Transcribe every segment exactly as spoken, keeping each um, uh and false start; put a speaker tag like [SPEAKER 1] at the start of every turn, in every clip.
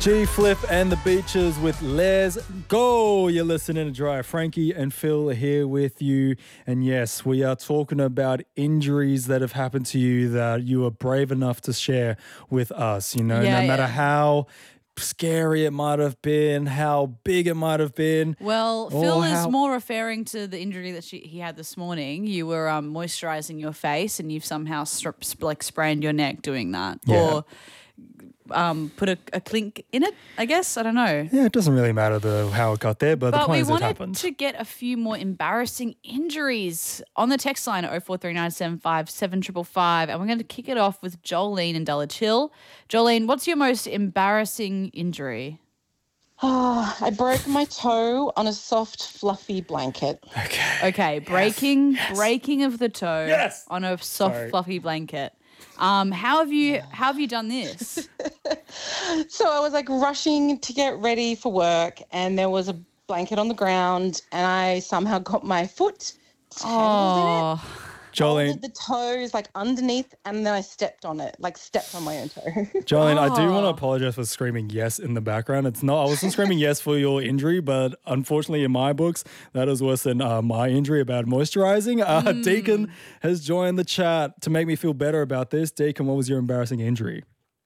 [SPEAKER 1] G-Flip and the Beaches with Les Go. You're listening to Drive. Frankie and Phil are here with you. And yes, we are talking about injuries that have happened to you that you are brave enough to share with us. You know,
[SPEAKER 2] Yeah,
[SPEAKER 1] no matter
[SPEAKER 2] yeah.
[SPEAKER 1] how scary it might have been, how big it might have been.
[SPEAKER 2] Well,
[SPEAKER 1] or
[SPEAKER 2] Phil
[SPEAKER 1] how-
[SPEAKER 2] is more referring to the injury that she, he had this morning. You were um, moisturising your face and you've somehow stri- sp- like sprained your neck doing that.
[SPEAKER 1] Yeah.
[SPEAKER 2] Or um, put a, a clink in it, I guess. I don't know.
[SPEAKER 1] Yeah, it doesn't really matter the how it got there, but, the
[SPEAKER 2] But
[SPEAKER 1] point
[SPEAKER 2] we
[SPEAKER 1] is it
[SPEAKER 2] wanted
[SPEAKER 1] happened.
[SPEAKER 2] to get a few more embarrassing injuries on the text line at oh four three nine seven five seven five five five. And we're going to kick it off with Jolene in Dulwich Hill. Jolene, what's your most embarrassing injury?
[SPEAKER 3] Oh, I broke my toe on a soft, fluffy blanket.
[SPEAKER 1] Okay.
[SPEAKER 2] Okay, breaking breaking of the toe
[SPEAKER 1] Yes.
[SPEAKER 2] on a soft,
[SPEAKER 1] Sorry.
[SPEAKER 2] fluffy blanket. Um, how have you how have you done this?
[SPEAKER 3] So I was like rushing to get ready for work, and there was a blanket on the ground, and I somehow got my foot tangled in it.
[SPEAKER 2] Oh,
[SPEAKER 1] Jolene,
[SPEAKER 3] Folded the toes like underneath, and then I stepped on it, like stepped on my own toe.
[SPEAKER 1] Jolene, I do want to
[SPEAKER 2] Oh.
[SPEAKER 1] apologize for screaming yes in the background. It's not, I wasn't screaming yes for your injury, but unfortunately in my books, that is worse than uh, my injury about moisturizing. Uh,
[SPEAKER 2] Hmm.
[SPEAKER 1] Deacon has joined the chat to make me feel better about this. Deacon, what was your embarrassing injury?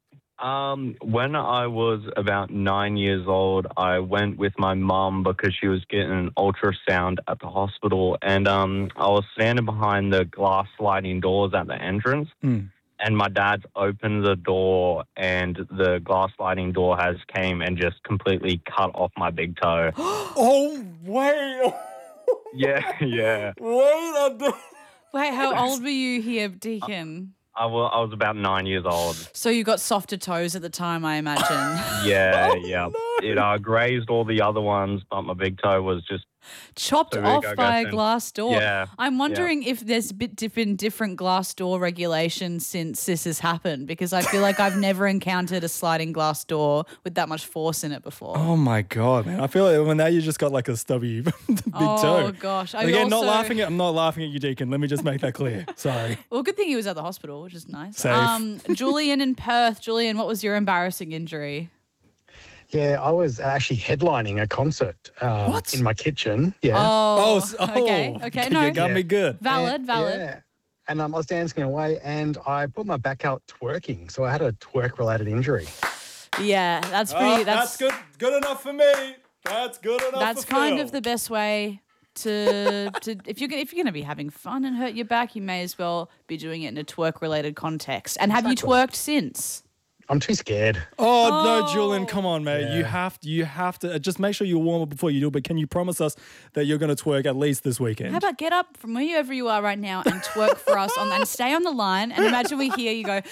[SPEAKER 4] Um, when I was about nine years old, I went with my mum because she was getting an ultrasound at the hospital, and um, I was standing behind the glass sliding doors at the entrance,
[SPEAKER 1] Mm.
[SPEAKER 4] and my dad's opened the door, and the glass sliding door has came and just completely cut off my big toe.
[SPEAKER 1] Oh, wait.
[SPEAKER 4] yeah, yeah.
[SPEAKER 1] Wait. I do-
[SPEAKER 2] wait, how old were you here, Deacon?
[SPEAKER 4] I was, I was about nine years old.
[SPEAKER 2] So you got softer toes at the time, I imagine.
[SPEAKER 4] Yeah,
[SPEAKER 1] Oh,
[SPEAKER 4] yeah.
[SPEAKER 1] no.
[SPEAKER 4] It uh, grazed all the other ones, but my big toe was just
[SPEAKER 2] Chopped
[SPEAKER 4] So big,
[SPEAKER 2] off
[SPEAKER 4] I
[SPEAKER 2] by a
[SPEAKER 4] guess, and-
[SPEAKER 2] glass door.
[SPEAKER 4] yeah,
[SPEAKER 2] I'm wondering if there's bit different different glass door regulations since this has happened, because I feel like I've never encountered a sliding glass door with that much force in it before.
[SPEAKER 1] Oh my God, man. I feel like well, now you just got like a stubby big
[SPEAKER 2] Oh,
[SPEAKER 1] toe.
[SPEAKER 2] gosh. I
[SPEAKER 1] Again, not
[SPEAKER 2] also-
[SPEAKER 1] laughing at, I'm not laughing at you, Deacon. Let me just make that clear. Sorry.
[SPEAKER 2] Well, good thing he was at the hospital, which is nice.
[SPEAKER 1] Safe.
[SPEAKER 2] Um, Julian in Perth. Julian, what was your embarrassing injury?
[SPEAKER 5] Yeah, I was actually headlining a concert um,
[SPEAKER 1] What?
[SPEAKER 5] in my kitchen. Yeah.
[SPEAKER 2] Oh,
[SPEAKER 1] s- oh,
[SPEAKER 2] okay. Okay,
[SPEAKER 1] You
[SPEAKER 2] no.
[SPEAKER 1] got me good.
[SPEAKER 2] Valid,
[SPEAKER 5] And-
[SPEAKER 2] valid.
[SPEAKER 5] Yeah. And um, I was dancing away and I put my back out twerking. So I had a twerk related injury.
[SPEAKER 2] Yeah, that's pretty.
[SPEAKER 1] Oh,
[SPEAKER 2] that's
[SPEAKER 1] good. Good enough for me. That's good enough.
[SPEAKER 2] that's kind of the best way to to if you're gonna, if you're going to be having fun and hurt your back, you may as well be doing it in a twerk related context. And have you twerked since?
[SPEAKER 5] I'm too scared.
[SPEAKER 1] Oh,
[SPEAKER 2] Oh.
[SPEAKER 1] no, Julian, come on, mate. You
[SPEAKER 5] Yeah.
[SPEAKER 1] have to. You have to. uh, Just make sure you warm up before you do it. But can you promise us that you're going to twerk at least this weekend?
[SPEAKER 2] How about get up from wherever you are right now and twerk for us on and stay on the line and imagine we hear you go.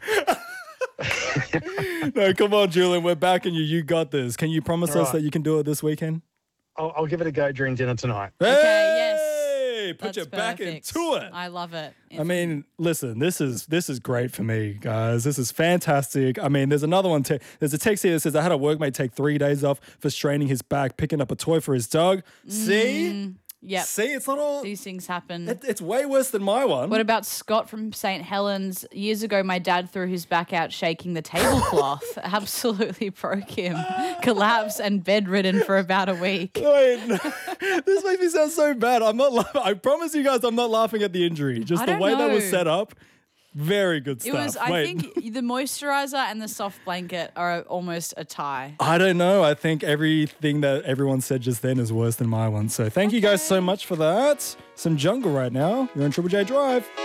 [SPEAKER 1] No, come on, Julian. We're backing you. You got this. Can you promise
[SPEAKER 5] All
[SPEAKER 1] us
[SPEAKER 5] right.
[SPEAKER 1] that you can do it this weekend?
[SPEAKER 5] I'll, I'll give it a go during dinner tonight.
[SPEAKER 2] Okay, yes.
[SPEAKER 1] Hey, put
[SPEAKER 2] That's
[SPEAKER 1] your back
[SPEAKER 2] perfect.
[SPEAKER 1] into it.
[SPEAKER 2] I love it.
[SPEAKER 1] I mean, listen, this is this is great for me, guys. This is fantastic. I mean, there's another one. Te- there's a text here that says, I had a workmate take three days off for straining his back, picking up a toy for his dog. See?
[SPEAKER 2] Yep.
[SPEAKER 1] See, it's not all...
[SPEAKER 2] These things happen.
[SPEAKER 1] It, it's way worse than my one.
[SPEAKER 2] What about Scott from Saint Helens? Years ago, my dad threw his back out shaking the tablecloth. Absolutely broke him. Collapsed and bedridden for about a week.
[SPEAKER 1] Wait, no. This makes me sound so bad. I'm not laughing. I promise you guys I'm not laughing at the injury. Just
[SPEAKER 2] I
[SPEAKER 1] the
[SPEAKER 2] don't
[SPEAKER 1] way that was
[SPEAKER 2] know.
[SPEAKER 1] set up, very good
[SPEAKER 2] It
[SPEAKER 1] stuff.
[SPEAKER 2] was, I
[SPEAKER 1] Wait.
[SPEAKER 2] think, the moisturizer and the soft blanket are almost a tie.
[SPEAKER 1] I don't know. I think everything that everyone said just then is worse than my one. So thank you guys so much for that. Some jungle right now. You're on Triple J Drive.